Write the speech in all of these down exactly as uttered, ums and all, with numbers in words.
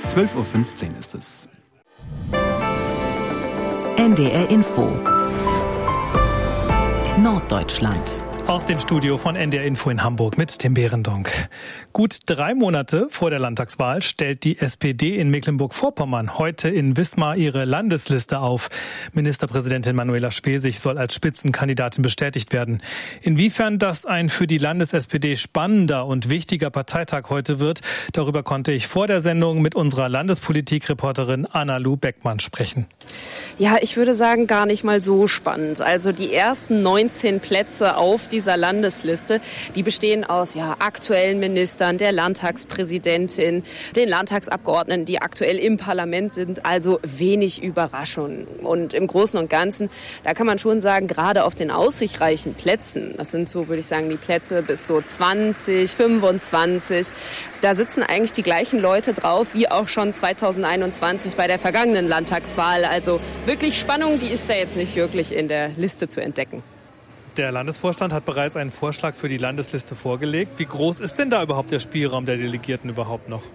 zwölf Uhr fünfzehn ist es. N D R Info Norddeutschland. Aus dem Studio von N D R Info in Hamburg mit Tim Behrendonck. Gut drei Monate vor der Landtagswahl stellt die S P D in Mecklenburg-Vorpommern heute in Wismar ihre Landesliste auf. Ministerpräsidentin Manuela Schwesig soll als Spitzenkandidatin bestätigt werden. Inwiefern das ein für die Landes-S P D spannender und wichtiger Parteitag heute wird, darüber konnte ich vor der Sendung mit unserer Landespolitik-Reporterin Anna-Lu Beckmann sprechen. Ja, ich würde sagen, gar nicht mal so spannend. Also die ersten neunzehn Plätze auf dieser Landesliste, die bestehen aus ja, aktuellen Ministern, der Landtagspräsidentin, den Landtagsabgeordneten, die aktuell im Parlament sind. Also wenig Überraschungen. Und im Großen und Ganzen, da kann man schon sagen, gerade auf den aussichtsreichen Plätzen, das sind so, würde ich sagen, die Plätze bis so zwanzig, fünfundzwanzig, da sitzen eigentlich die gleichen Leute drauf, wie auch schon zweitausendeinundzwanzig bei der vergangenen Landtagswahl. Also wirklich Spannung, die ist da jetzt nicht wirklich in der Liste zu entdecken. Der Landesvorstand hat bereits einen Vorschlag für die Landesliste vorgelegt. Wie groß ist denn da überhaupt der Spielraum der Delegierten überhaupt noch?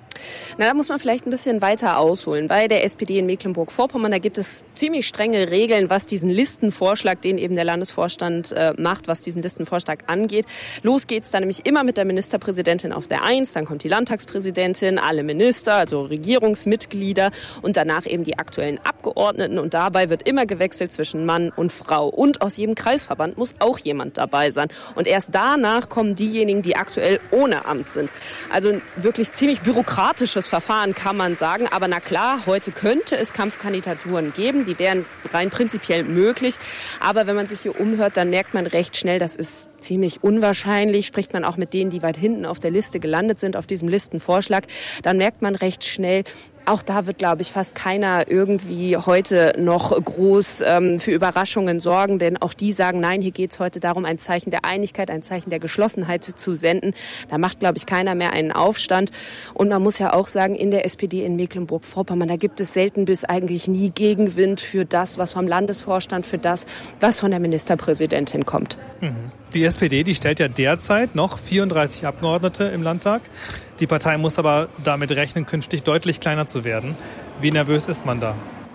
Na, da muss man vielleicht ein bisschen weiter ausholen. Bei der S P D in Mecklenburg-Vorpommern, da gibt es ziemlich strenge Regeln, was diesen Listenvorschlag, den eben der Landesvorstand äh, macht, was diesen Listenvorschlag angeht. Los geht's dann nämlich immer mit der Ministerpräsidentin auf der Eins, dann kommt die Landtagspräsidentin, alle Minister, also Regierungsmitglieder und danach eben die aktuellen Abgeordneten. Und dabei wird immer gewechselt zwischen Mann und Frau. Und aus jedem Kreisverband muss auch jemand dabei sein. Und erst danach kommen diejenigen, die aktuell ohne Amt sind. Also wirklich ziemlich bürokratisches Verfahren, kann man sagen. Aber na klar, heute könnte es Kampfkandidaturen geben. Die wären rein prinzipiell möglich. Aber wenn man sich hier umhört, dann merkt man recht schnell, das ist ziemlich unwahrscheinlich. Spricht man auch mit denen, die weit hinten auf der Liste gelandet sind, auf diesem Listenvorschlag, dann merkt man recht schnell, auch da wird, glaube ich, fast keiner irgendwie heute noch groß ähm, für Überraschungen sorgen, denn auch die sagen, nein, hier geht es heute darum, ein Zeichen der Einigkeit, ein Zeichen der Geschlossenheit zu senden. Da macht, glaube ich, keiner mehr einen Aufstand. Und man muss ja auch sagen, in der S P D in Mecklenburg-Vorpommern, da gibt es selten bis eigentlich nie Gegenwind für das, was vom Landesvorstand, für das, was von der Ministerpräsidentin kommt. Mhm. Die S P D, die stellt ja derzeit noch vierunddreißig Abgeordnete im Landtag. Die Partei muss aber damit rechnen, künftig deutlich kleiner zu werden. Wie nervös ist man da?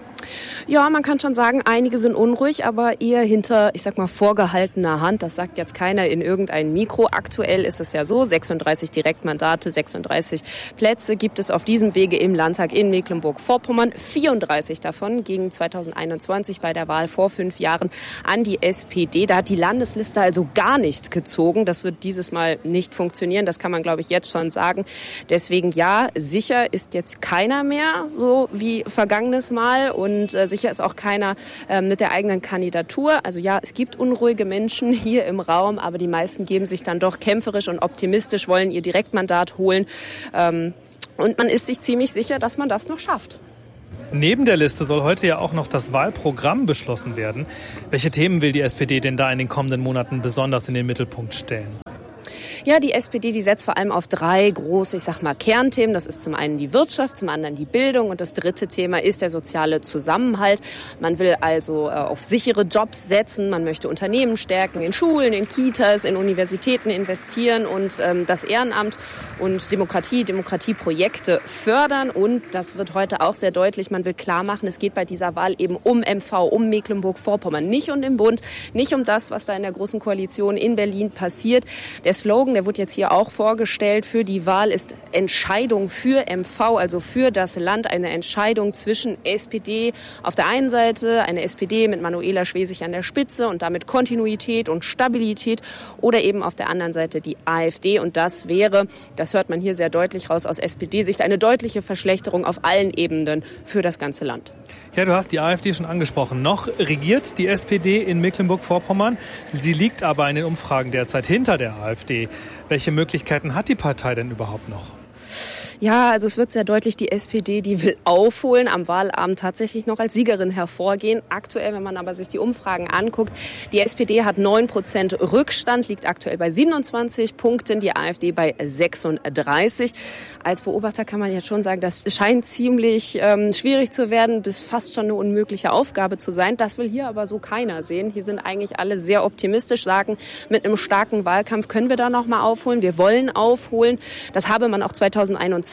Ja, man kann schon sagen, einige sind unruhig, aber eher hinter, ich sag mal, vorgehaltener Hand. Das sagt jetzt keiner in irgendein Mikro. Aktuell ist es ja so, sechsunddreißig Direktmandate, sechsunddreißig Plätze gibt es auf diesem Wege im Landtag in Mecklenburg-Vorpommern. vierunddreißig davon gingen zweitausendeinundzwanzig bei der Wahl vor fünf Jahren an die S P D. Da hat die Landesliste also gar nicht gezogen. Das wird dieses Mal nicht funktionieren. Das kann man, glaube ich, jetzt schon sagen. Deswegen ja, sicher ist jetzt keiner mehr, so wie vergangenes Mal. Und äh, sicher ist auch keiner äh, mit der eigenen Kandidatur. Also ja, es gibt unruhige Menschen hier im Raum, aber die meisten geben sich dann doch kämpferisch und optimistisch, wollen ihr Direktmandat holen. Ähm, und man ist sich ziemlich sicher, dass man das noch schafft. Neben der Liste soll heute ja auch noch das Wahlprogramm beschlossen werden. Welche Themen will die S P D denn da in den kommenden Monaten besonders in den Mittelpunkt stellen? Ja, die S P D, die setzt vor allem auf drei große, ich sag mal, Kernthemen. Das ist zum einen die Wirtschaft, zum anderen die Bildung und das dritte Thema ist der soziale Zusammenhalt. Man will also äh, auf sichere Jobs setzen, man möchte Unternehmen stärken, in Schulen, in Kitas, in Universitäten investieren und ähm, das Ehrenamt und Demokratie, Demokratieprojekte fördern. Und das wird heute auch sehr deutlich, man will klar machen, es geht bei dieser Wahl eben um M V, um Mecklenburg-Vorpommern, nicht um den Bund, nicht um das, was da in der Großen Koalition in Berlin passiert. Der Slogan, der wird jetzt hier auch vorgestellt für die Wahl, ist Entscheidung für M V, also für das Land. Eine Entscheidung zwischen S P D auf der einen Seite, eine S P D mit Manuela Schwesig an der Spitze und damit Kontinuität und Stabilität oder eben auf der anderen Seite die AfD. Und das wäre, das hört man hier sehr deutlich raus, aus S P D-Sicht eine deutliche Verschlechterung auf allen Ebenen für das ganze Land. Ja, du hast die AfD schon angesprochen. Noch regiert die S P D in Mecklenburg-Vorpommern. Sie liegt aber in den Umfragen derzeit hinter der AfD. Welche Möglichkeiten hat die Partei denn überhaupt noch? Ja, also es wird sehr deutlich, die S P D, die will aufholen, am Wahlabend tatsächlich noch als Siegerin hervorgehen. Aktuell, wenn man aber sich die Umfragen anguckt, die S P D hat neun Prozent Rückstand, liegt aktuell bei siebenundzwanzig Punkten, die AfD bei sechsunddreißig. Als Beobachter kann man jetzt schon sagen, das scheint ziemlich ähm, schwierig zu werden, bis fast schon eine unmögliche Aufgabe zu sein. Das will hier aber so keiner sehen. Hier sind eigentlich alle sehr optimistisch, sagen, mit einem starken Wahlkampf können wir da noch mal aufholen. Wir wollen aufholen. Das habe man auch zweitausendeinundzwanzig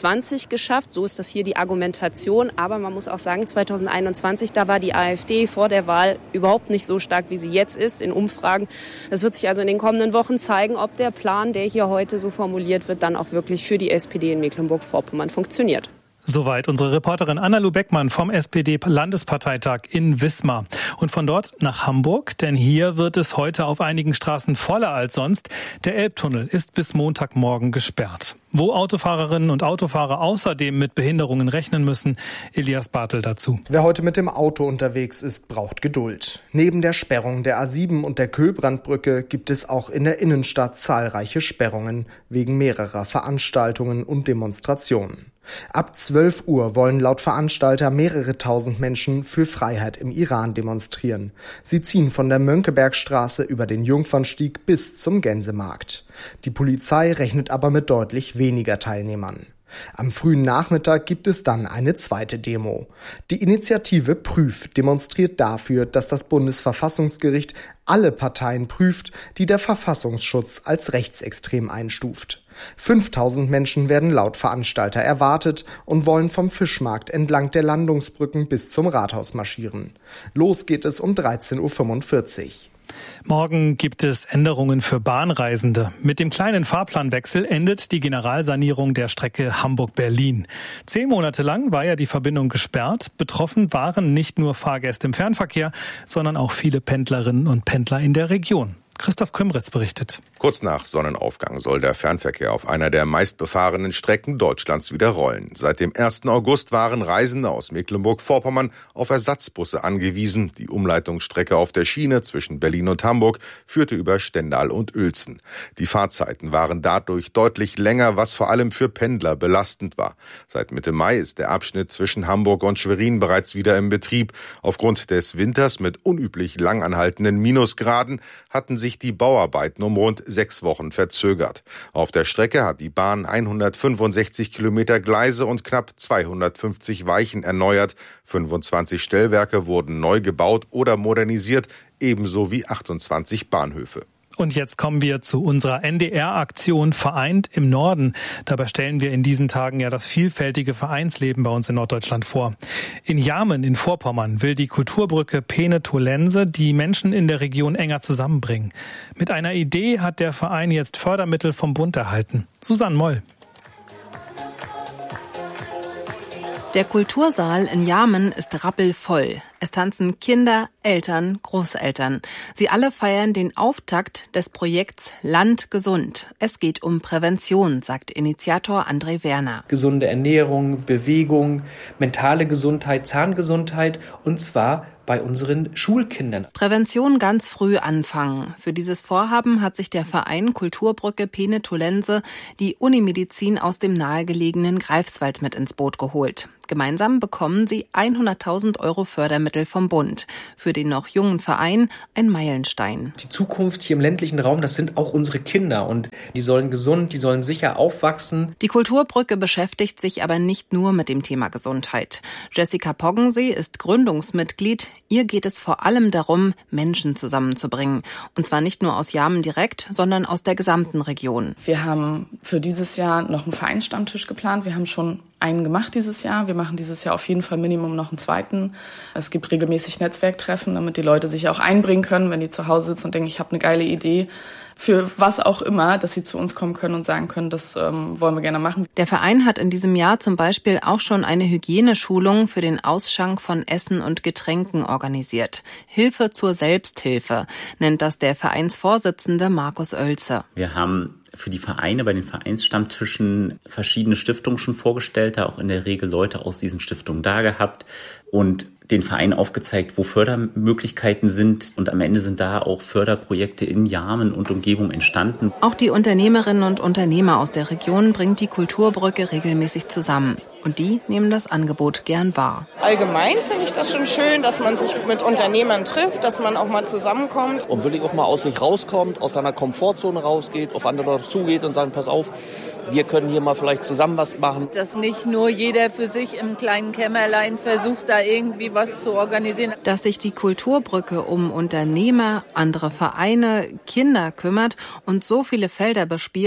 zwanzig geschafft. So ist das hier die Argumentation. Aber man muss auch sagen, zwanzig einundzwanzig, da war die AfD vor der Wahl überhaupt nicht so stark, wie sie jetzt ist in Umfragen. Es wird sich also in den kommenden Wochen zeigen, ob der Plan, der hier heute so formuliert wird, dann auch wirklich für die S P D in Mecklenburg-Vorpommern funktioniert. Soweit unsere Reporterin Anna-Lu Beckmann vom S P D-Landesparteitag in Wismar. Und von dort nach Hamburg, denn hier wird es heute auf einigen Straßen voller als sonst. Der Elbtunnel ist bis Montagmorgen gesperrt. Wo Autofahrerinnen und Autofahrer außerdem mit Behinderungen rechnen müssen, Elias Bartel dazu. Wer heute mit dem Auto unterwegs ist, braucht Geduld. Neben der Sperrung der A sieben und der Kühlbrandbrücke gibt es auch in der Innenstadt zahlreiche Sperrungen wegen mehrerer Veranstaltungen und Demonstrationen. Ab zwölf Uhr wollen laut Veranstalter mehrere tausend Menschen für Freiheit im Iran demonstrieren. Sie ziehen von der Mönckebergstraße über den Jungfernstieg bis zum Gänsemarkt. Die Polizei rechnet aber mit deutlich weniger Teilnehmern. Am frühen Nachmittag gibt es dann eine zweite Demo. Die Initiative Prüf demonstriert dafür, dass das Bundesverfassungsgericht alle Parteien prüft, die der Verfassungsschutz als rechtsextrem einstuft. fünftausend Menschen werden laut Veranstalter erwartet und wollen vom Fischmarkt entlang der Landungsbrücken bis zum Rathaus marschieren. Los geht es um dreizehn Uhr fünfundvierzig. Morgen gibt es Änderungen für Bahnreisende. Mit dem kleinen Fahrplanwechsel endet die Generalsanierung der Strecke Hamburg-Berlin. Zehn Monate lang war ja die Verbindung gesperrt. Betroffen waren nicht nur Fahrgäste im Fernverkehr, sondern auch viele Pendlerinnen und Pendler in der Region. Christoph Kümritz berichtet. Kurz nach Sonnenaufgang soll der Fernverkehr auf einer der meistbefahrenen Strecken Deutschlands wieder rollen. Seit dem ersten August waren Reisende aus Mecklenburg-Vorpommern auf Ersatzbusse angewiesen. Die Umleitungsstrecke auf der Schiene zwischen Berlin und Hamburg führte über Stendal und Uelzen. Die Fahrzeiten waren dadurch deutlich länger, was vor allem für Pendler belastend war. Seit Mitte Mai ist der Abschnitt zwischen Hamburg und Schwerin bereits wieder im Betrieb. Aufgrund des Winters mit unüblich lang anhaltenden Minusgraden hatten sich die Bauarbeiten um rund sechs Wochen verzögert. Auf der Strecke hat die Bahn hundertfünfundsechzig Kilometer Gleise und knapp zweihundertfünfzig Weichen erneuert. fünfundzwanzig Stellwerke wurden neu gebaut oder modernisiert, ebenso wie achtundzwanzig Bahnhöfe. Und jetzt kommen wir zu unserer N D R-Aktion Vereint im Norden. Dabei stellen wir in diesen Tagen ja das vielfältige Vereinsleben bei uns in Norddeutschland vor. In Jarmen in Vorpommern will die Kulturbrücke Peene-Tolense die Menschen in der Region enger zusammenbringen. Mit einer Idee hat der Verein jetzt Fördermittel vom Bund erhalten. Susanne Moll. Der Kultursaal in Jarmen ist rappelvoll. Es tanzen Kinder, Eltern, Großeltern. Sie alle feiern den Auftakt des Projekts Land gesund. Es geht um Prävention, sagt Initiator André Werner. Gesunde Ernährung, Bewegung, mentale Gesundheit, Zahngesundheit und zwar bei unseren Schulkindern. Prävention ganz früh anfangen. Für dieses Vorhaben hat sich der Verein Kulturbrücke Peene-Tolense die Unimedizin aus dem nahegelegenen Greifswald mit ins Boot geholt. Gemeinsam bekommen sie hunderttausend Euro Fördermittel vom Bund. Für den noch jungen Verein ein Meilenstein. Die Zukunft hier im ländlichen Raum, das sind auch unsere Kinder und die sollen gesund, die sollen sicher aufwachsen. Die Kulturbrücke beschäftigt sich aber nicht nur mit dem Thema Gesundheit. Jessica Poggensee ist Gründungsmitglied. Ihr geht es vor allem darum, Menschen zusammenzubringen. Und zwar nicht nur aus Jarmen direkt, sondern aus der gesamten Region. Wir haben für dieses Jahr noch einen Vereinsstammtisch geplant. Wir haben schon einen gemacht dieses Jahr. Wir machen dieses Jahr auf jeden Fall Minimum noch einen zweiten. Es gibt regelmäßig Netzwerktreffen, damit die Leute sich auch einbringen können, wenn die zu Hause sitzen und denken, ich habe eine geile Idee. Für was auch immer, dass sie zu uns kommen können und sagen können, das ähm, wollen wir gerne machen. Der Verein hat in diesem Jahr zum Beispiel auch schon eine Hygieneschulung für den Ausschank von Essen und Getränken organisiert. Hilfe zur Selbsthilfe nennt das der Vereinsvorsitzende Markus Oelze. Wir haben für die Vereine bei den Vereinsstammtischen verschiedene Stiftungen schon vorgestellt, da auch in der Regel Leute aus diesen Stiftungen da gehabt und den Verein aufgezeigt, wo Fördermöglichkeiten sind. Und am Ende sind da auch Förderprojekte in Jarmen und Umgebung entstanden. Auch die Unternehmerinnen und Unternehmer aus der Region bringt die Kulturbrücke regelmäßig zusammen. Und die nehmen das Angebot gern wahr. Allgemein finde ich das schon schön, dass man sich mit Unternehmern trifft, dass man auch mal zusammenkommt. Und wirklich auch mal aus sich rauskommt, aus seiner Komfortzone rausgeht, auf andere Leute zugeht und sagt, pass auf, wir können hier mal vielleicht zusammen was machen. Dass nicht nur jeder für sich im kleinen Kämmerlein versucht, da irgendwie was zu organisieren. Dass sich die Kulturbrücke um Unternehmer, andere Vereine, Kinder kümmert und so viele Felder bespielt,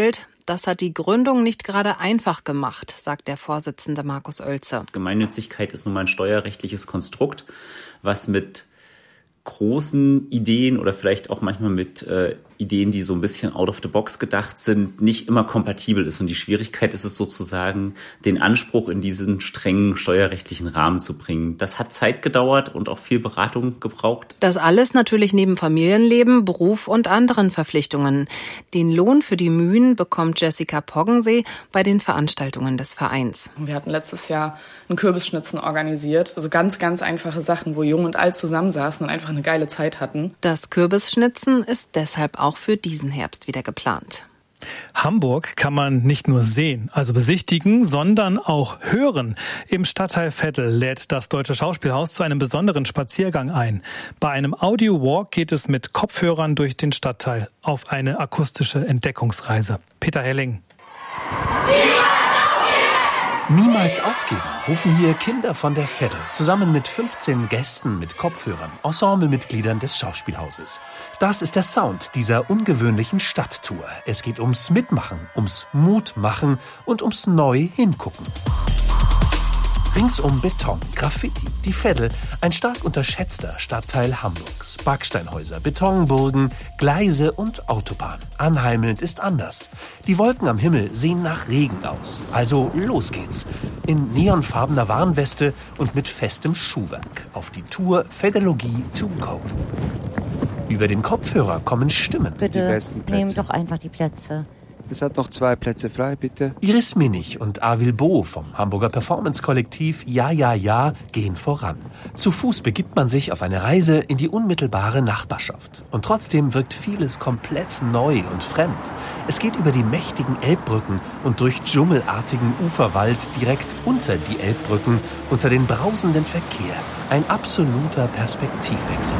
Das hat die Gründung nicht gerade einfach gemacht, sagt der Vorsitzende Markus Oelze. Gemeinnützigkeit ist nun mal ein steuerrechtliches Konstrukt, was mit großen Ideen oder vielleicht auch manchmal mit äh, Ideen, die so ein bisschen out of the box gedacht sind, nicht immer kompatibel ist. Und die Schwierigkeit ist es sozusagen, den Anspruch in diesen strengen steuerrechtlichen Rahmen zu bringen. Das hat Zeit gedauert und auch viel Beratung gebraucht. Das alles natürlich neben Familienleben, Beruf und anderen Verpflichtungen. Den Lohn für die Mühen bekommt Jessica Poggensee bei den Veranstaltungen des Vereins. Wir hatten letztes Jahr ein Kürbisschnitzen organisiert. Also ganz, ganz einfache Sachen, wo Jung und Alt zusammensaßen und einfach eine geile Zeit hatten. Das Kürbisschnitzen ist deshalb auch für diesen Herbst wieder geplant. Hamburg kann man nicht nur sehen, also besichtigen, sondern auch hören. Im Stadtteil Veddel lädt das Deutsche Schauspielhaus zu einem besonderen Spaziergang ein. Bei einem Audio-Walk geht es mit Kopfhörern durch den Stadtteil auf eine akustische Entdeckungsreise. Peter Helling. Niemals aufgeben, rufen hier Kinder von der Veddel zusammen mit fünfzehn Gästen mit Kopfhörern, Ensemblemitgliedern des Schauspielhauses. Das ist der Sound dieser ungewöhnlichen Stadttour. Es geht ums Mitmachen, ums Mutmachen und ums neu Hingucken. Ringsum Beton, Graffiti, die Veddel, ein stark unterschätzter Stadtteil Hamburgs. Backsteinhäuser, Betonburgen, Gleise und Autobahn. Anheimelnd ist anders. Die Wolken am Himmel sehen nach Regen aus. Also los geht's. In neonfarbener Warnweste und mit festem Schuhwerk. Auf die Tour Veddelogie to go. Über den Kopfhörer kommen Stimmen. Bitte die besten Plätze. Nehmen doch einfach die Plätze. Es hat noch zwei Plätze frei, bitte. Iris Minich und Avil Bo vom Hamburger Performance-Kollektiv Ja, Ja, Ja gehen voran. Zu Fuß begibt man sich auf eine Reise in die unmittelbare Nachbarschaft. Und trotzdem wirkt vieles komplett neu und fremd. Es geht über die mächtigen Elbbrücken und durch dschungelartigen Uferwald direkt unter die Elbbrücken, unter den brausenden Verkehr. Ein absoluter Perspektivwechsel.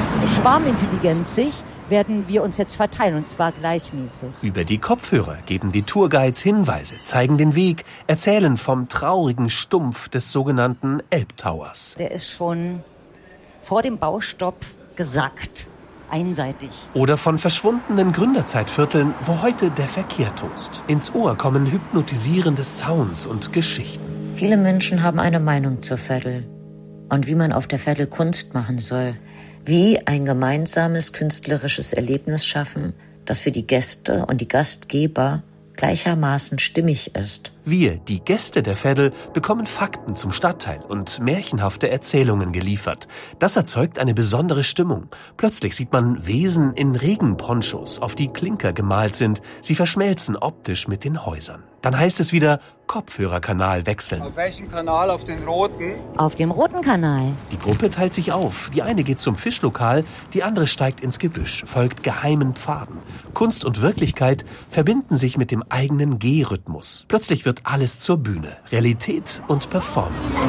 Schwarmintelligenzig werden wir uns jetzt verteilen, und zwar gleichmäßig. Über die Kopfhörer geben die Tourguides Hinweise, zeigen den Weg, erzählen vom traurigen Stumpf des sogenannten Elbtowers. Der ist schon vor dem Baustopp gesackt, einseitig. Oder von verschwundenen Gründerzeitvierteln, wo heute der Verkehr tost. Ins Ohr kommen hypnotisierende Sounds und Geschichten. Viele Menschen haben eine Meinung zur Veddel und wie man auf der Veddel Kunst machen soll. Wie ein gemeinsames künstlerisches Erlebnis schaffen, das für die Gäste und die Gastgeber gleichermaßen stimmig ist. Wir, die Gäste der Veddel, bekommen Fakten zum Stadtteil und märchenhafte Erzählungen geliefert. Das erzeugt eine besondere Stimmung. Plötzlich sieht man Wesen in Regenponchos, auf die Klinker gemalt sind. Sie verschmelzen optisch mit den Häusern. Dann heißt es wieder Kopfhörerkanal wechseln. Auf welchen Kanal? Auf den roten? Auf dem roten Kanal. Die Gruppe teilt sich auf. Die eine geht zum Fischlokal, die andere steigt ins Gebüsch, folgt geheimen Pfaden. Kunst und Wirklichkeit verbinden sich mit dem eigenen Gehrhythmus. Plötzlich wird alles zur Bühne. Realität und Performance.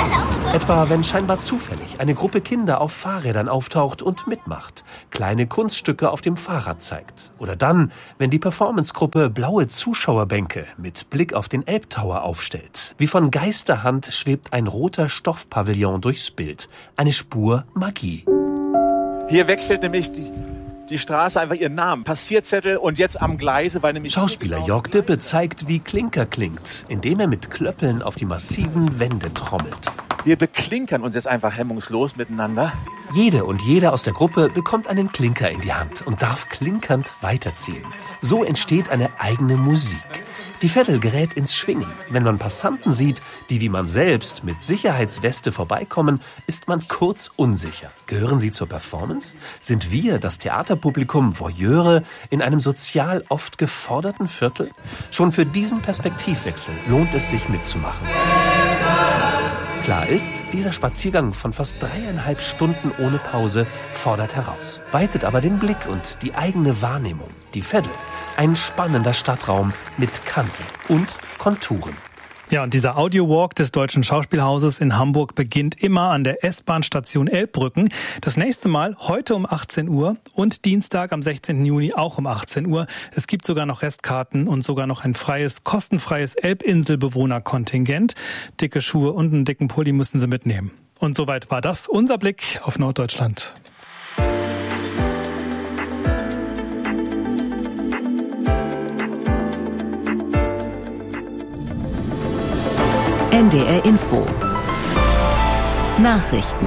Etwa, wenn scheinbar zufällig eine Gruppe Kinder auf Fahrrädern auftaucht und mitmacht. Kleine Kunststücke auf dem Fahrrad zeigt. Oder dann, wenn die Performancegruppe blaue Zuschauerbänke mit Blick auf den Elbtower aufstellt. Wie von Geisterhand schwebt ein roter Stoffpavillon durchs Bild. Eine Spur Magie. Hier wechselt nämlich die, die Straße einfach ihren Namen. Passierzettel und jetzt am Gleise, weil nämlich... Schauspieler Jörg Dippe zeigt, wie Klinker klingt, indem er mit Klöppeln auf die massiven Wände trommelt. Wir beklinkern uns jetzt einfach hemmungslos miteinander. Jede und jeder aus der Gruppe bekommt einen Klinker in die Hand und darf klinkernd weiterziehen. So entsteht eine eigene Musik. Die Veddel gerät ins Schwingen. Wenn man Passanten sieht, die wie man selbst mit Sicherheitsweste vorbeikommen, ist man kurz unsicher. Gehören sie zur Performance? Sind wir, das Theaterpublikum, Voyeure in einem sozial oft geforderten Viertel? Schon für diesen Perspektivwechsel lohnt es sich mitzumachen. Klar ist, dieser Spaziergang von fast dreieinhalb Stunden ohne Pause fordert heraus, weitet aber den Blick und die eigene Wahrnehmung. Die Veddel, ein spannender Stadtraum mit Kante und Konturen. Ja, und dieser Audio-Walk des Deutschen Schauspielhauses in Hamburg beginnt immer an der S-Bahn-Station Elbbrücken. Das nächste Mal heute um achtzehn Uhr und Dienstag am sechzehnten Juni auch um achtzehn Uhr. Es gibt sogar noch Restkarten und sogar noch ein freies, kostenfreies Elbinselbewohnerkontingent. Dicke Schuhe und einen dicken Pulli müssen Sie mitnehmen. Und soweit war das unser Blick auf Norddeutschland. N D R Info Nachrichten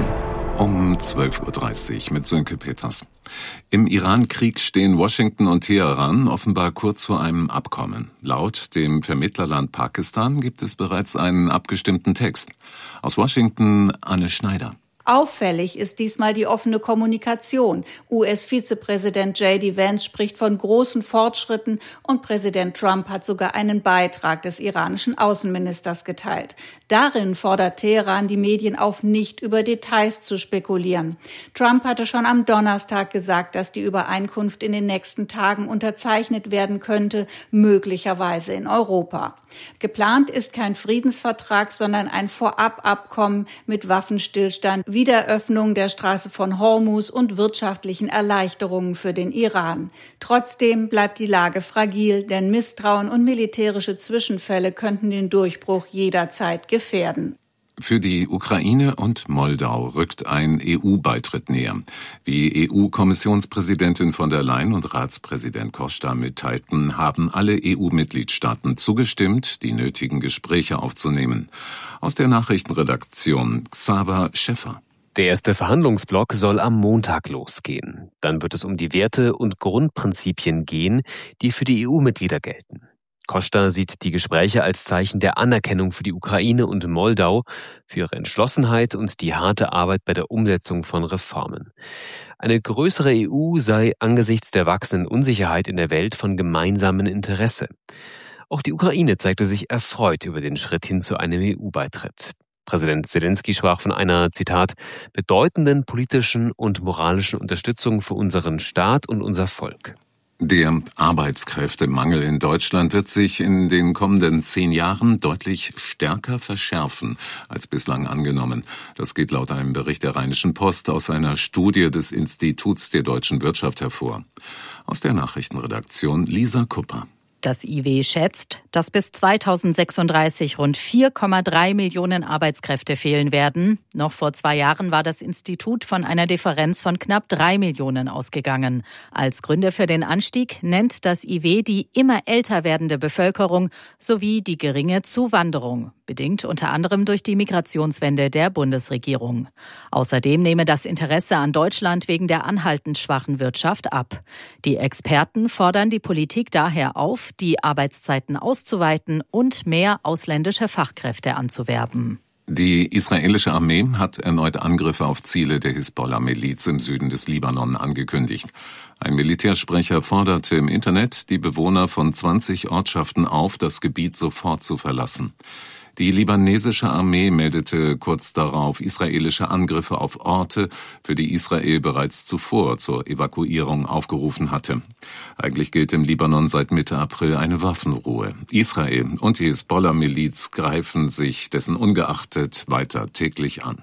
um zwölf Uhr dreißig mit Sönke Peters. Im Iran-Krieg stehen Washington und Teheran offenbar kurz vor einem Abkommen. Laut dem Vermittlerland Pakistan gibt es bereits einen abgestimmten Text. Aus Washington Anne Schneider. Auffällig ist diesmal die offene Kommunikation. U S-Vizepräsident J D Vance spricht von großen Fortschritten und Präsident Trump hat sogar einen Beitrag des iranischen Außenministers geteilt. Darin fordert Teheran die Medien auf, nicht über Details zu spekulieren. Trump hatte schon am Donnerstag gesagt, dass die Übereinkunft in den nächsten Tagen unterzeichnet werden könnte, möglicherweise in Europa. Geplant ist kein Friedensvertrag, sondern ein Vorababkommen mit Waffenstillstand, Wiederöffnung der Straße von Hormuz und wirtschaftlichen Erleichterungen für den Iran. Trotzdem bleibt die Lage fragil, denn Misstrauen und militärische Zwischenfälle könnten den Durchbruch jederzeit gefährden. Für die Ukraine und Moldau rückt ein E U-Beitritt näher. Wie E U-Kommissionspräsidentin von der Leyen und Ratspräsident Costa mitteilten, haben alle E U-Mitgliedstaaten zugestimmt, die nötigen Gespräche aufzunehmen. Aus der Nachrichtenredaktion Xaver Schäffer. Der erste Verhandlungsblock soll am Montag losgehen. Dann wird es um die Werte und Grundprinzipien gehen, die für die E U-Mitglieder gelten. Costa sieht die Gespräche als Zeichen der Anerkennung für die Ukraine und Moldau, für ihre Entschlossenheit und die harte Arbeit bei der Umsetzung von Reformen. Eine größere E U sei angesichts der wachsenden Unsicherheit in der Welt von gemeinsamem Interesse. Auch die Ukraine zeigte sich erfreut über den Schritt hin zu einem E U-Beitritt. Präsident Zelensky sprach von einer, Zitat, bedeutenden politischen und moralischen Unterstützung für unseren Staat und unser Volk. Der Arbeitskräftemangel in Deutschland wird sich in den kommenden zehn Jahren deutlich stärker verschärfen als bislang angenommen. Das geht laut einem Bericht der Rheinischen Post aus einer Studie des Instituts der deutschen Wirtschaft hervor. Aus der Nachrichtenredaktion Lisa Kupper. Das I W schätzt, dass bis zweitausendsechsunddreißig rund vier Komma drei Millionen Arbeitskräfte fehlen werden. Noch vor zwei Jahren war das Institut von einer Differenz von knapp drei Millionen ausgegangen. Als Gründe für den Anstieg nennt das I W die immer älter werdende Bevölkerung sowie die geringe Zuwanderung, bedingt unter anderem durch die Migrationswende der Bundesregierung. Außerdem nehme das Interesse an Deutschland wegen der anhaltend schwachen Wirtschaft ab. Die Experten fordern die Politik daher auf, die Arbeitszeiten auszuweiten und mehr ausländische Fachkräfte anzuwerben. Die israelische Armee hat erneut Angriffe auf Ziele der Hisbollah-Miliz im Süden des Libanon angekündigt. Ein Militärsprecher forderte im Internet die Bewohner von zwanzig Ortschaften auf, das Gebiet sofort zu verlassen. Die libanesische Armee meldete kurz darauf israelische Angriffe auf Orte, für die Israel bereits zuvor zur Evakuierung aufgerufen hatte. Eigentlich gilt im Libanon seit Mitte April eine Waffenruhe. Israel und die Hisbollah-Miliz greifen sich dessen ungeachtet weiter täglich an.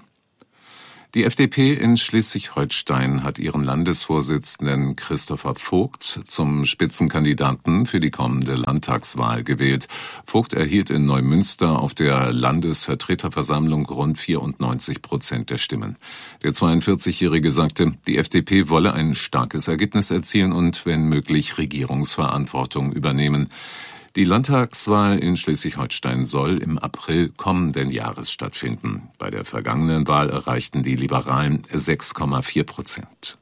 Die F D P in Schleswig-Holstein hat ihren Landesvorsitzenden Christopher Vogt zum Spitzenkandidaten für die kommende Landtagswahl gewählt. Vogt erhielt in Neumünster auf der Landesvertreterversammlung rund vierundneunzig Prozent der Stimmen. Der zweiundvierzigjährige sagte, die F D P wolle ein starkes Ergebnis erzielen und, wenn möglich, Regierungsverantwortung übernehmen. Die Landtagswahl in Schleswig-Holstein soll im April kommenden Jahres stattfinden. Bei der vergangenen Wahl erreichten die Liberalen sechs Komma vier Prozent.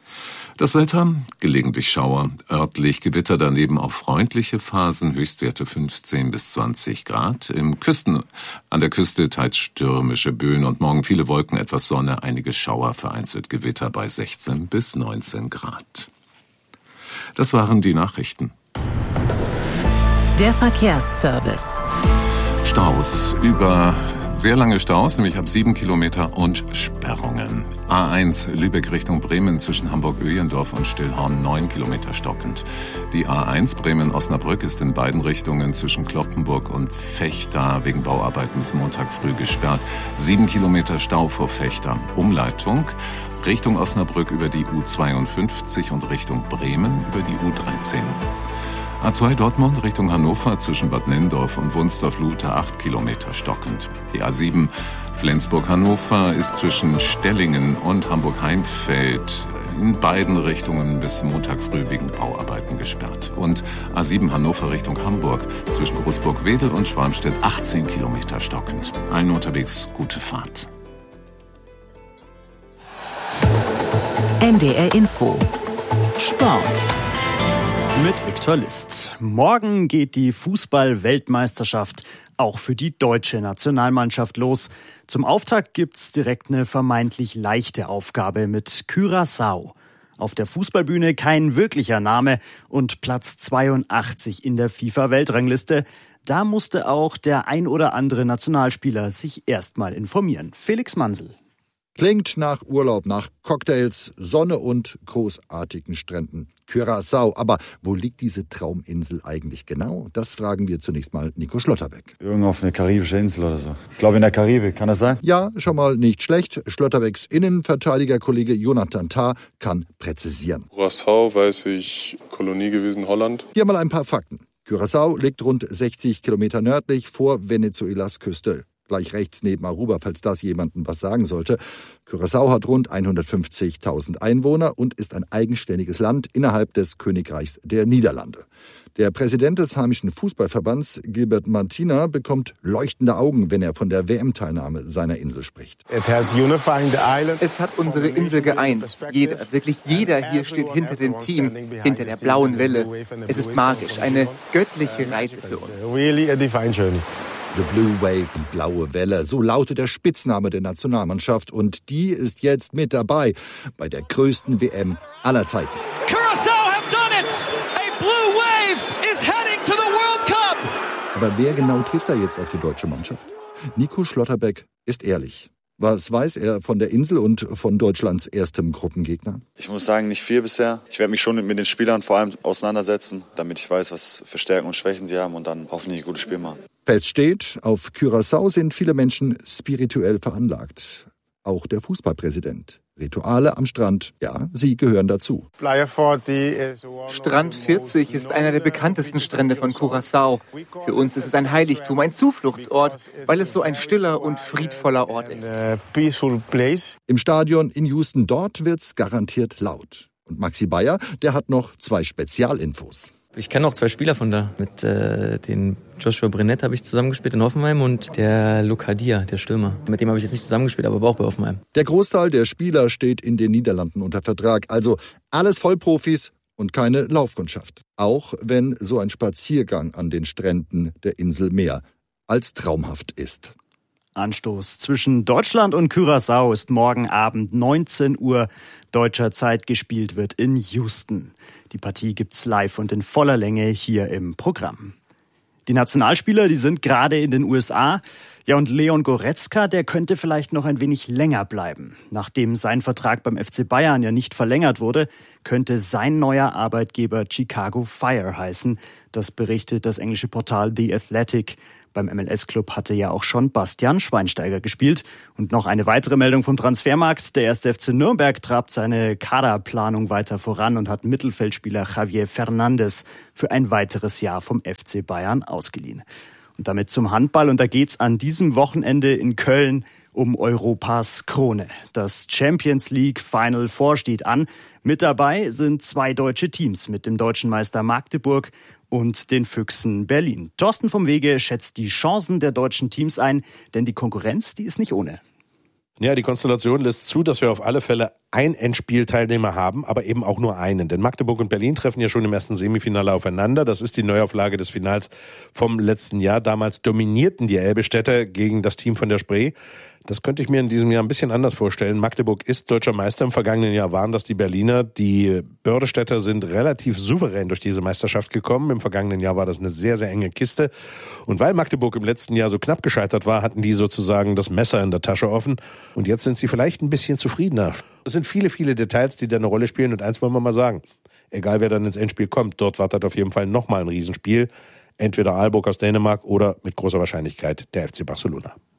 Das Wetter, gelegentlich Schauer, örtlich Gewitter, daneben auch freundliche Phasen, Höchstwerte fünfzehn bis zwanzig Grad. Im Küsten, an der Küste teils stürmische Böen und morgen viele Wolken, etwas Sonne, einige Schauer, vereinzelt Gewitter bei sechzehn bis neunzehn Grad. Das waren die Nachrichten. Der Verkehrsservice. Staus, über sehr lange Staus, nämlich ab sieben Kilometer und Sperrungen. A eins Lübeck Richtung Bremen zwischen Hamburg-Öhlendorf und Stillhorn neun Kilometer stockend. Die A eins Bremen-Osnabrück ist in beiden Richtungen zwischen Cloppenburg und Vechta wegen Bauarbeiten bis Montag früh gesperrt. sieben Kilometer Stau vor Vechta. Umleitung Richtung Osnabrück über die U zweiundfünfzig und Richtung Bremen über die U dreizehn. A zwei Dortmund Richtung Hannover zwischen Bad Nenndorf und Wunsdorf-Luter acht Kilometer stockend. Die A sieben Flensburg-Hannover ist zwischen Stellingen und Hamburg-Heimfeld in beiden Richtungen bis Montag früh wegen Bauarbeiten gesperrt. Und A sieben Hannover Richtung Hamburg zwischen Großburg-Wedel und Schwalmstedt achtzehn Kilometer stockend. Allen unterwegs gute Fahrt. N D R Info Sport mit Viktor List. Morgen geht die Fußball-Weltmeisterschaft auch für die deutsche Nationalmannschaft los. Zum Auftakt gibt's direkt eine vermeintlich leichte Aufgabe mit Curaçao. Auf der Fußballbühne kein wirklicher Name und Platz zweiundachtzig in der FIFA-Weltrangliste. Da musste auch der ein oder andere Nationalspieler sich erstmal informieren. Felix Mansel. Klingt nach Urlaub, nach Cocktails, Sonne und großartigen Stränden. Curaçao. Aber wo liegt diese Trauminsel eigentlich genau? Das fragen wir zunächst mal Nico Schlotterbeck. Irgendwo auf eine karibische Insel oder so. Ich glaube in der Karibik, kann das sein? Ja, schon mal nicht schlecht. Schlotterbecks Innenverteidigerkollege Jonathan Tah kann präzisieren. Curaçao, weiß ich, Kolonie gewesen, Holland. Hier mal ein paar Fakten. Curaçao liegt rund sechzig Kilometer nördlich vor Venezuelas Küste. Gleich rechts neben Aruba, falls das jemandem was sagen sollte. Curaçao hat rund hundertfünfzigtausend Einwohner und ist ein eigenständiges Land innerhalb des Königreichs der Niederlande. Der Präsident des heimischen Fußballverbands, Gilbert Martina, bekommt leuchtende Augen, wenn er von der W M-Teilnahme seiner Insel spricht. Es hat unsere Insel geeint. Jeder, wirklich jeder hier steht hinter dem Team, hinter der blauen Welle. Es ist magisch, eine göttliche Reise für uns. The Blue Wave, die blaue Welle, so lautet der Spitzname der Nationalmannschaft. Und die ist jetzt mit dabei bei der größten W M aller Zeiten. Curaçao have done it! A blue wave is heading to the World Cup! Aber wer genau trifft da jetzt auf die deutsche Mannschaft? Nico Schlotterbeck ist ehrlich. Was weiß er von der Insel und von Deutschlands erstem Gruppengegner? Ich muss sagen, nicht viel bisher. Ich werde mich schon mit den Spielern vor allem auseinandersetzen, damit ich weiß, was für Stärken und Schwächen sie haben und dann hoffentlich ein gutes Spiel machen. Fest steht, auf Curaçao sind viele Menschen spirituell veranlagt. Auch der Fußballpräsident. Rituale am Strand, ja, sie gehören dazu. Strand vierzig ist einer der bekanntesten Strände von Curaçao. Für uns ist es ein Heiligtum, ein Zufluchtsort, weil es so ein stiller und friedvoller Ort ist. Im Stadion in Houston, dort wird's garantiert laut. Und Maxi Bayer, der hat noch zwei Spezialinfos. Ich kenne auch zwei Spieler von da. Mit äh, den Joshua Brennett habe ich zusammengespielt in Hoffenheim und der Luca Dia, der Stürmer. Mit dem habe ich jetzt nicht zusammengespielt, aber auch bei Hoffenheim. Der Großteil der Spieler steht in den Niederlanden unter Vertrag. Also alles Vollprofis und keine Laufkundschaft. Auch wenn so ein Spaziergang an den Stränden der Insel mehr als traumhaft ist. Anstoß zwischen Deutschland und Curaçao ist morgen Abend neunzehn Uhr deutscher Zeit. Gespielt wird in Houston. Die Partie gibt's live und in voller Länge hier im Programm. Die Nationalspieler, die sind gerade in den U S A. Ja, und Leon Goretzka, der könnte vielleicht noch ein wenig länger bleiben. Nachdem sein Vertrag beim F C Bayern ja nicht verlängert wurde, könnte sein neuer Arbeitgeber Chicago Fire heißen. Das berichtet das englische Portal The Athletic. Beim M L S-Club hatte ja auch schon Bastian Schweinsteiger gespielt. Und noch eine weitere Meldung vom Transfermarkt. Der erste F C Nürnberg trabt seine Kaderplanung weiter voran und hat Mittelfeldspieler Javier Fernandes für ein weiteres Jahr vom F C Bayern ausgeliehen. Und damit zum Handball. Und da geht's an diesem Wochenende in Köln um Europas Krone. Das Champions League Final Four steht an. Mit dabei sind zwei deutsche Teams mit dem deutschen Meister Magdeburg und den Füchsen Berlin. Thorsten vom Wege schätzt die Chancen der deutschen Teams ein, denn die Konkurrenz, die ist nicht ohne. Ja, die Konstellation lässt zu, dass wir auf alle Fälle einen Endspielteilnehmer haben, aber eben auch nur einen. Denn Magdeburg und Berlin treffen ja schon im ersten Semifinale aufeinander. Das ist die Neuauflage des Finals vom letzten Jahr. Damals dominierten die Elbestädter gegen das Team von der Spree. Das könnte ich mir in diesem Jahr ein bisschen anders vorstellen. Magdeburg ist deutscher Meister. Im vergangenen Jahr waren das die Berliner. Die Bördestädter sind relativ souverän durch diese Meisterschaft gekommen. Im vergangenen Jahr war das eine sehr, sehr enge Kiste. Und weil Magdeburg im letzten Jahr so knapp gescheitert war, hatten die sozusagen das Messer in der Tasche offen. Und jetzt sind sie vielleicht ein bisschen zufriedener. Es sind viele, viele Details, die da eine Rolle spielen. Und eins wollen wir mal sagen. Egal, wer dann ins Endspiel kommt, dort wartet auf jeden Fall nochmal ein Riesenspiel. Entweder Aalborg aus Dänemark oder mit großer Wahrscheinlichkeit der F C Barcelona.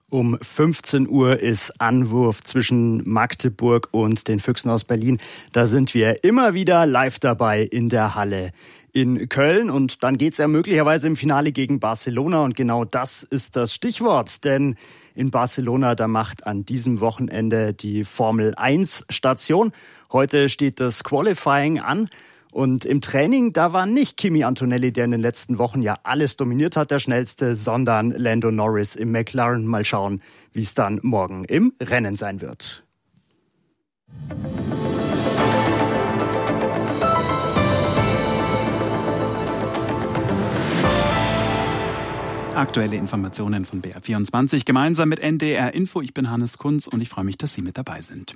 Um fünfzehn Uhr ist Anwurf zwischen Magdeburg und den Füchsen aus Berlin. Da sind wir immer wieder live dabei in der Halle in Köln. Und dann geht's ja möglicherweise im Finale gegen Barcelona. Und genau das ist das Stichwort. Denn in Barcelona, da macht an diesem Wochenende die Formel eins Station. Heute steht das Qualifying an. Und im Training, da war nicht Kimi Antonelli, der in den letzten Wochen ja alles dominiert hat, der Schnellste, sondern Lando Norris im McLaren. Mal schauen, wie es dann morgen im Rennen sein wird. Aktuelle Informationen von B R vierundzwanzig gemeinsam mit N D R Info. Ich bin Hannes Kunz und ich freue mich, dass Sie mit dabei sind.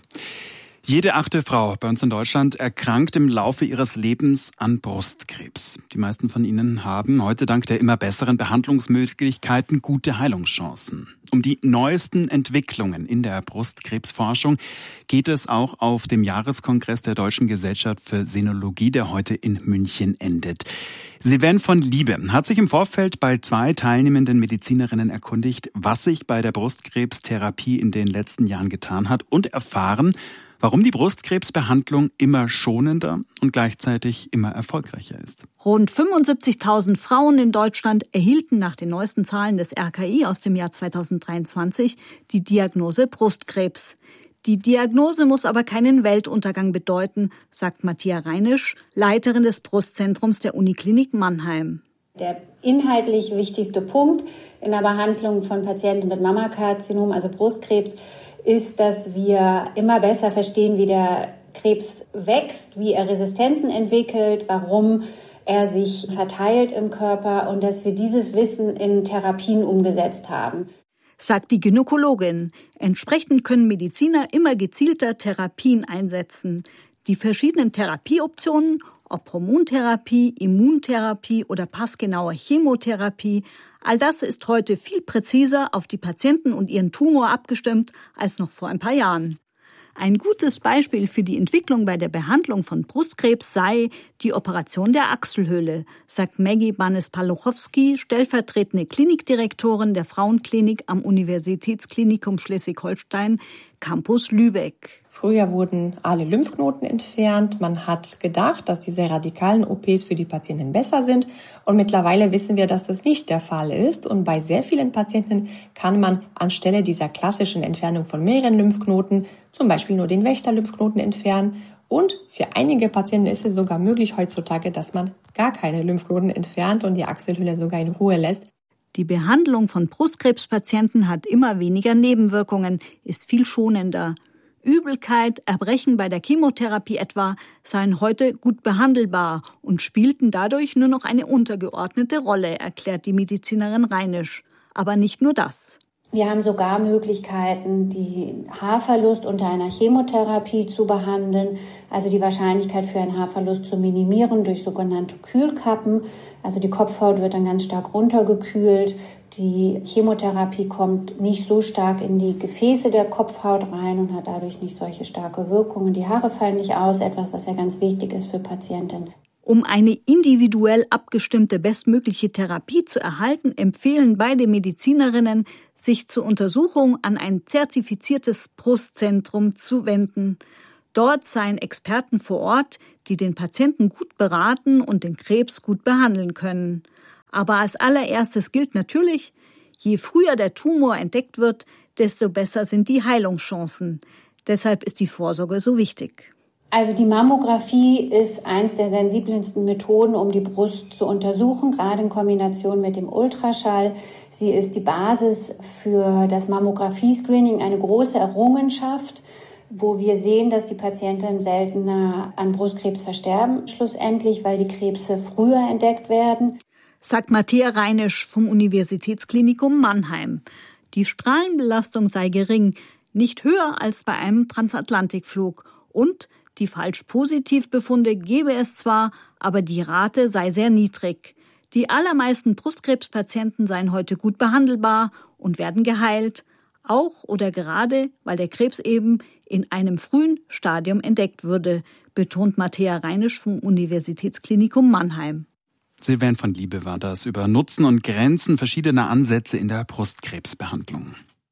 Jede achte Frau bei uns in Deutschland erkrankt im Laufe ihres Lebens an Brustkrebs. Die meisten von ihnen haben heute dank der immer besseren Behandlungsmöglichkeiten gute Heilungschancen. Um die neuesten Entwicklungen in der Brustkrebsforschung geht es auch auf dem Jahreskongress der Deutschen Gesellschaft für Senologie, der heute in München endet. Sylvain von Liebe hat sich im Vorfeld bei zwei teilnehmenden Medizinerinnen erkundigt, was sich bei der Brustkrebstherapie in den letzten Jahren getan hat und erfahren, warum die Brustkrebsbehandlung immer schonender und gleichzeitig immer erfolgreicher ist. Rund fünfundsiebzigtausend Frauen in Deutschland erhielten nach den neuesten Zahlen des R K I aus dem Jahr zweitausenddreiundzwanzig die Diagnose Brustkrebs. Die Diagnose muss aber keinen Weltuntergang bedeuten, sagt Mattia Reinisch, Leiterin des Brustzentrums der Uniklinik Mannheim. Der inhaltlich wichtigste Punkt in der Behandlung von Patienten mit Mammakarzinom, also Brustkrebs, ist, dass wir immer besser verstehen, wie der Krebs wächst, wie er Resistenzen entwickelt, warum er sich verteilt im Körper und dass wir dieses Wissen in Therapien umgesetzt haben. Sagt die Gynäkologin. Entsprechend können Mediziner immer gezielter Therapien einsetzen. Die verschiedenen Therapieoptionen, ob Hormontherapie, Immuntherapie oder passgenaue Chemotherapie, all das ist heute viel präziser auf die Patienten und ihren Tumor abgestimmt als noch vor ein paar Jahren. Ein gutes Beispiel für die Entwicklung bei der Behandlung von Brustkrebs sei die Operation der Achselhöhle, sagt Maggie Banes-Paluchowski, stellvertretende Klinikdirektorin der Frauenklinik am Universitätsklinikum Schleswig-Holstein, Campus Lübeck. Früher wurden alle Lymphknoten entfernt. Man hat gedacht, dass diese radikalen O Ps für die Patienten besser sind. Und mittlerweile wissen wir, dass das nicht der Fall ist. Und bei sehr vielen Patienten kann man anstelle dieser klassischen Entfernung von mehreren Lymphknoten zum Beispiel nur den Wächter-Lymphknoten entfernen. Und für einige Patienten ist es sogar möglich heutzutage, dass man gar keine Lymphknoten entfernt und die Achselhöhle sogar in Ruhe lässt. Die Behandlung von Brustkrebspatienten hat immer weniger Nebenwirkungen, ist viel schonender. Übelkeit, Erbrechen bei der Chemotherapie etwa seien heute gut behandelbar und spielten dadurch nur noch eine untergeordnete Rolle, erklärt die Medizinerin Reinisch. Aber nicht nur das. Wir haben sogar Möglichkeiten, die Haarverlust unter einer Chemotherapie zu behandeln, also die Wahrscheinlichkeit für einen Haarverlust zu minimieren durch sogenannte Kühlkappen. Also die Kopfhaut wird dann ganz stark runtergekühlt. Die Chemotherapie kommt nicht so stark in die Gefäße der Kopfhaut rein und hat dadurch nicht solche starke Wirkungen. Die Haare fallen nicht aus, etwas, was ja ganz wichtig ist für Patientinnen. Um eine individuell abgestimmte bestmögliche Therapie zu erhalten, empfehlen beide Medizinerinnen, sich zur Untersuchung an ein zertifiziertes Brustzentrum zu wenden. Dort seien Experten vor Ort, die den Patienten gut beraten und den Krebs gut behandeln können. Aber als allererstes gilt natürlich, je früher der Tumor entdeckt wird, desto besser sind die Heilungschancen. Deshalb ist die Vorsorge so wichtig. Also die Mammographie ist eins der sensibelsten Methoden, um die Brust zu untersuchen, gerade in Kombination mit dem Ultraschall. Sie ist die Basis für das Mammographie-Screening, eine große Errungenschaft, wo wir sehen, dass die Patienten seltener an Brustkrebs versterben, schlussendlich, weil die Krebse früher entdeckt werden. Sagt Mattia Reinisch vom Universitätsklinikum Mannheim. Die Strahlenbelastung sei gering, nicht höher als bei einem Transatlantikflug und die Falsch-Positiv-Befunde gebe es zwar, aber die Rate sei sehr niedrig. Die allermeisten Brustkrebspatienten seien heute gut behandelbar und werden geheilt, auch oder gerade, weil der Krebs eben in einem frühen Stadium entdeckt würde, betont Mattia Reinisch vom Universitätsklinikum Mannheim. Sylvain von Liebe war das über Nutzen und Grenzen verschiedener Ansätze in der Brustkrebsbehandlung.